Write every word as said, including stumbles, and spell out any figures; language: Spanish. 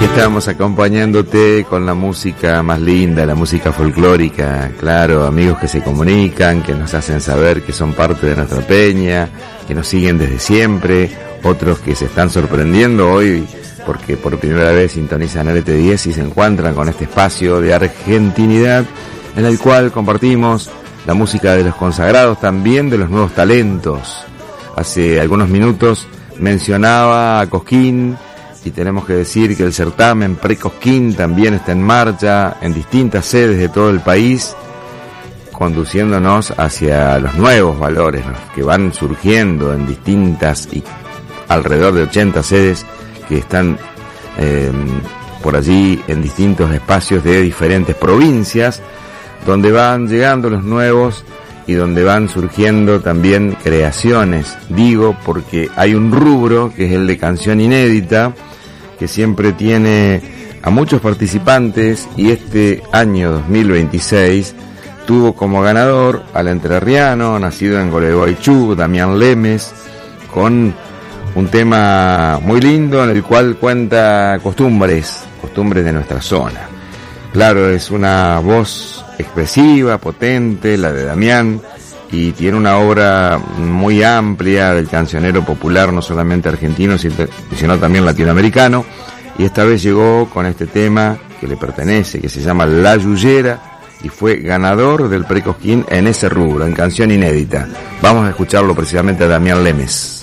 Estamos acompañándote con la música más linda, la música folclórica, claro, amigos que se comunican, que nos hacen saber que son parte de nuestra peña, que nos siguen desde siempre, otros que se están sorprendiendo hoy porque por primera vez sintonizan L T diez y se encuentran con este espacio de argentinidad en el cual compartimos la música de los consagrados, también de los nuevos talentos. Hace algunos minutos mencionaba a Cosquín, y tenemos que decir que el certamen Pre-Cosquín también está en marcha en distintas sedes de todo el país, conduciéndonos hacia los nuevos valores, los que van surgiendo en distintas y alrededor de ochenta sedes que están eh, por allí en distintos espacios de diferentes provincias, donde van llegando los nuevos y donde van surgiendo también creaciones. Digo porque hay un rubro que es el de canción inédita, que siempre tiene a muchos participantes, y este año dos mil veintiséis tuvo como ganador al entrerriano, nacido en Gualeguaychú, Damián Lemes, con un tema muy lindo en el cual cuenta costumbres, costumbres de nuestra zona. Claro, es una voz expresiva, potente, la de Damián, y tiene una obra muy amplia del cancionero popular, no solamente argentino, sino también latinoamericano, y esta vez llegó con este tema que le pertenece, que se llama La Yuyera, y fue ganador del Pre-Cosquín en ese rubro, en canción inédita. Vamos a escucharlo precisamente a Damián Lemes.